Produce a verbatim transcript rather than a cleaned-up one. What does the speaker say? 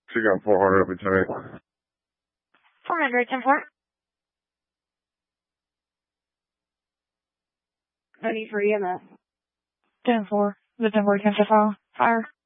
She got four hundred up at ten eight. four hundred, ten four. No need for E M S. ten four. The ten four, ten file. Fire.